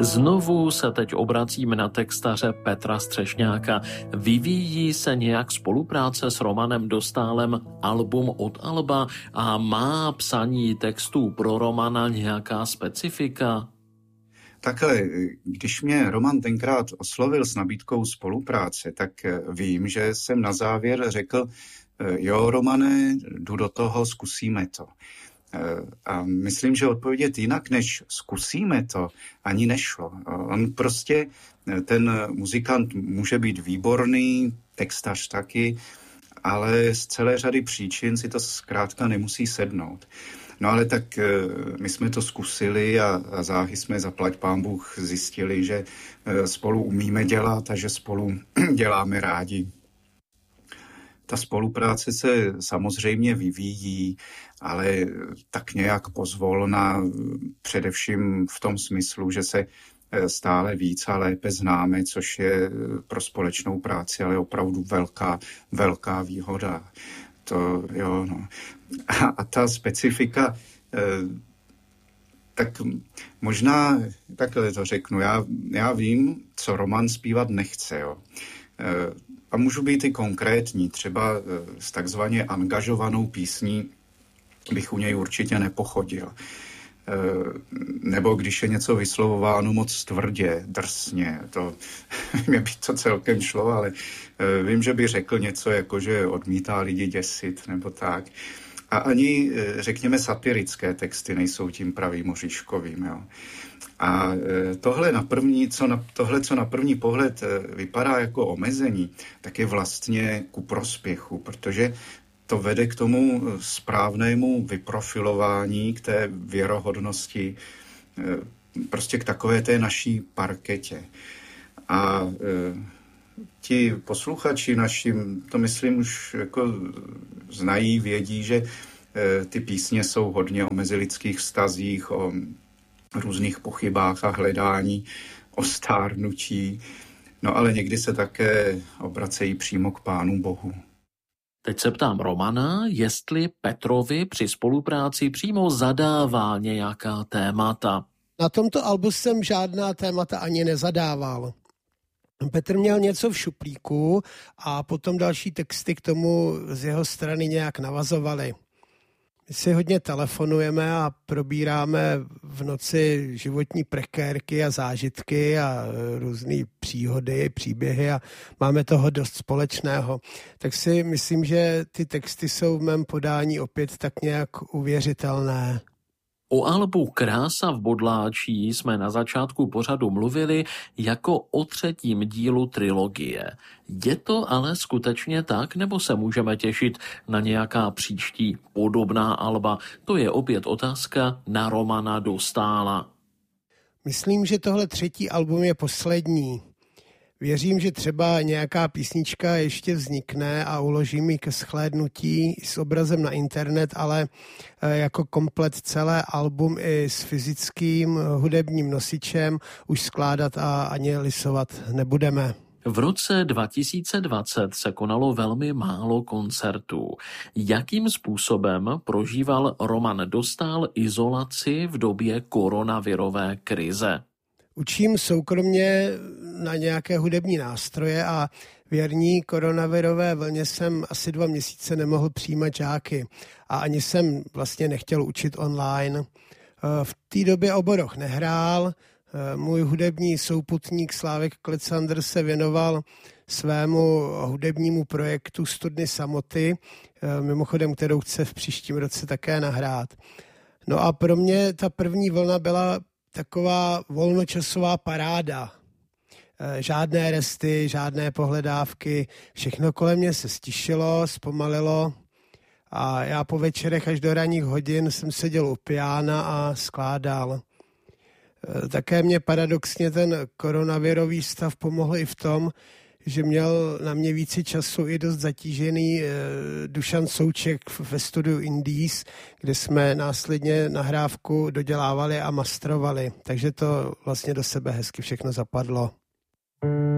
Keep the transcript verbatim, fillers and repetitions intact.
Znovu se teď obracím na textaře Petra Střešňáka. Vyvíjí se nějak spolupráce s Romanem Dostálem album od alba a má psaní textů pro Romana nějaká specifika? Takhle, když mě Roman tenkrát oslovil s nabídkou spolupráce, tak vím, že jsem na závěr řekl, jo, Romane, jdu do toho, zkusíme to. A myslím, že odpovědět jinak než zkusíme to ani nešlo. On prostě, ten muzikant může být výborný, textař taky, ale z celé řady příčin si to zkrátka nemusí sednout. No ale tak my jsme to zkusili a, a záhy jsme zaplať pán Bůh zjistili, že spolu umíme dělat a že spolu děláme rádi. Ta spolupráce se samozřejmě vyvíjí, ale tak nějak pozvolna, především v tom smyslu, že se stále víc a lépe známe, což je pro společnou práci ale opravdu velká, velká výhoda. To, jo, no. a, a ta specifika, eh, tak možná takhle to řeknu. Já, já vím, co Roman zpívat nechce, jo. Eh, A můžu být i konkrétní, třeba s takzvaně angažovanou písní bych u něj určitě nepochodil. Nebo když je něco vyslovováno moc tvrdě, drsně, to mě by to celkem šlo, ale vím, že by řekl něco jako, že odmítá lidi děsit, nebo tak. A ani, řekněme, satirické texty nejsou tím pravým oříškovým, jo. A tohle, na první, co na, tohle, co na první pohled vypadá jako omezení, tak je vlastně ku prospěchu, protože to vede k tomu správnému vyprofilování, k té věrohodnosti, prostě k takové té naší parketě. A e, ti posluchači našim, to myslím už jako znají, vědí, že e, ty písně jsou hodně o mezilidských vztazích, o různých pochybách a hledání, o stárnutí, no ale někdy se také obracejí přímo k Pánu Bohu. Teď se ptám Romana, jestli Petrovi při spolupráci přímo zadává nějaká témata. Na tomto albu jsem žádná témata ani nezadával. Petr měl něco v šuplíku a potom další texty k tomu z jeho strany nějak navazovaly. My si hodně telefonujeme a probíráme v noci životní prekérky a zážitky a různé příhody, příběhy a máme toho dost společného. Tak si myslím, že ty texty jsou v mém podání opět tak nějak uvěřitelné. O albu Krása v bodláčí jsme na začátku pořadu mluvili jako o třetím dílu trilogie. Je to ale skutečně tak, nebo se můžeme těšit na nějaká příští podobná alba? To je opět otázka na Romana Dostála. Myslím, že tohle třetí album je poslední. Věřím, že třeba nějaká písnička ještě vznikne a uložím ji ke shlédnutí s obrazem na internet, ale jako komplet celé album i s fyzickým hudebním nosičem už skládat a ani lisovat nebudeme. V roce dva tisíce dvacet se konalo velmi málo koncertů. Jakým způsobem prožíval Roman Dostál izolaci v době koronavirové krize? Učím soukromně na nějaké hudební nástroje a v jarní koronavirové vlně jsem asi dva měsíce nemohl přijímat žáky a ani jsem vlastně nechtěl učit online. V té době oboroch nehrál, můj hudební souputník Slávek Klecandr se věnoval svému hudebnímu projektu Studny samoty, mimochodem kterou chce v příštím roce také nahrát. No a pro mě ta první vlna byla taková volnočasová paráda. Žádné resty, žádné pohledávky, všechno kolem mě se stišilo, zpomalilo a já po večerech až do ranních hodin jsem seděl u piána a skládal. Také mě paradoxně ten koronavirový stav pomohl i v tom, že měl na mě více času i dost zatížený Dušan Souček ve studiu Indies, kde jsme následně nahrávku dodělávali a mastrovali. Takže to vlastně do sebe hezky všechno zapadlo.